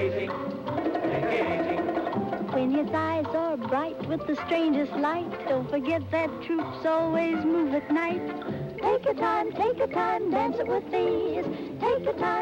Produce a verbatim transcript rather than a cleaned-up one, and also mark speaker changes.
Speaker 1: it easy. Take it easy.
Speaker 2: When his eyes are bright with the strangest light, don't forget that troops always move at night. Take your time, take your time, dance it with these. Take your time.